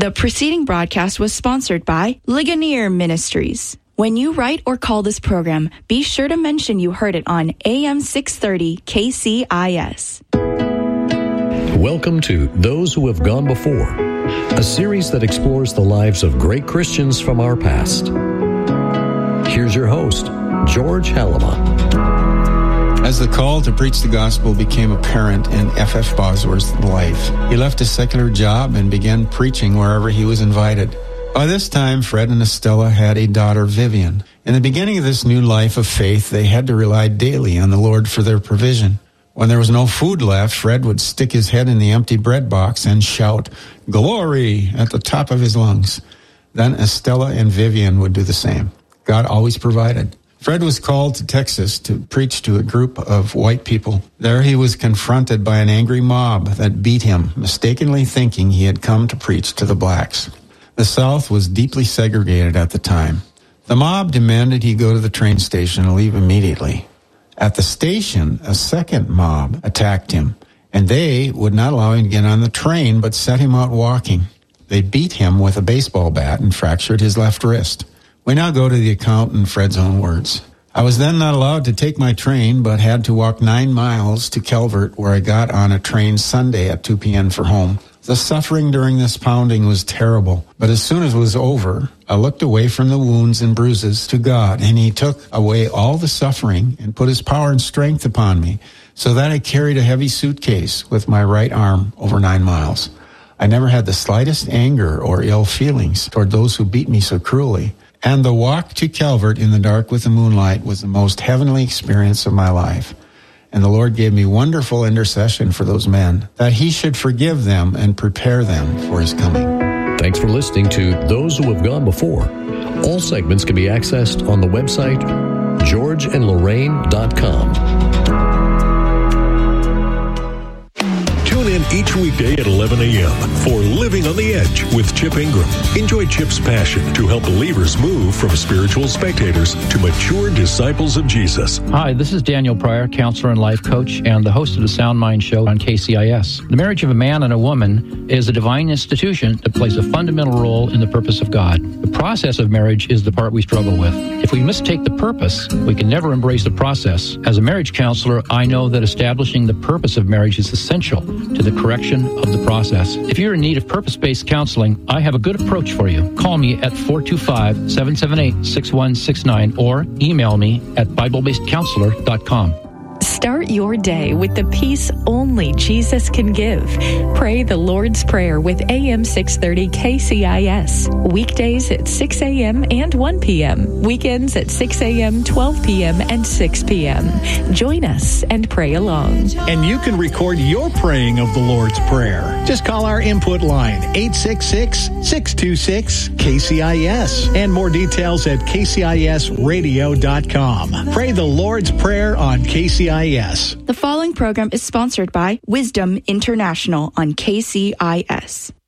The preceding broadcast was sponsored by Ligonier Ministries. When you write or call this program, be sure to mention you heard it on AM 630 KCIS. Welcome to Those Who Have Gone Before, a series that explores the lives of great Christians from our past. Here's your host, George Halima. As the call to preach the gospel became apparent in F.F. Bosworth's life, he left his secular job and began preaching wherever he was invited. By this time, Fred and Estella had a daughter, Vivian. In the beginning of this new life of faith, they had to rely daily on the Lord for their provision. When there was no food left, Fred would stick his head in the empty bread box and shout, "Glory!" at the top of his lungs. Then Estella and Vivian would do the same. God always provided. Fred was called to Texas to preach to a group of white people. There he was confronted by an angry mob that beat him, mistakenly thinking he had come to preach to the blacks. The South was deeply segregated at the time. The mob demanded he go to the train station and leave immediately. At the station, a second mob attacked him, and they would not allow him to get on the train, but set him out walking. They beat him with a baseball bat and fractured his left wrist. We now go to the account in Fred's own words. I was then not allowed to take my train, but had to walk 9 miles to Calvert, where I got on a train Sunday at 2 p.m. for home. The suffering during this pounding was terrible, but as soon as it was over, I looked away from the wounds and bruises to God, and He took away all the suffering and put His power and strength upon me, so that I carried a heavy suitcase with my right arm over 9 miles. I never had the slightest anger or ill feelings toward those who beat me so cruelly, and the walk to Calvert in the dark with the moonlight was the most heavenly experience of my life. And the Lord gave me wonderful intercession for those men, that He should forgive them and prepare them for His coming. Thanks for listening to Those Who Have Gone Before. All segments can be accessed on the website georgeandlorraine.com. Tune in each weekday at 11 a.m. for Living on the Edge with Chip Ingram. Enjoy Chip's passion to help believers move from spiritual spectators to mature disciples of Jesus. Hi, this is Daniel Pryor, counselor and life coach, and the host of the Sound Mind Show on KCIS. The marriage of a man and a woman is a divine institution that plays a fundamental role in the purpose of God. The process of marriage is the part we struggle with. If we mistake the purpose, we can never embrace the process. As a marriage counselor, I know that establishing the purpose of marriage is essential to the correction of the process. If you're in need of purpose-based counseling, I have a good approach for you. Call me at 425-778-6169 or email me at BibleBasedCounselor.com. Start your day with the peace only Jesus can give. Pray the Lord's Prayer with AM 630 KCIS. Weekdays at 6 a.m. and 1 p.m. Weekends at 6 a.m., 12 p.m., and 6 p.m. Join us and pray along. And you can record your praying of the Lord's Prayer. Just call our input line, 866-626-KCIS. And more details at KCISradio.com. Pray the Lord's Prayer on KCIS. The following program is sponsored by Wisdom International on KCIS.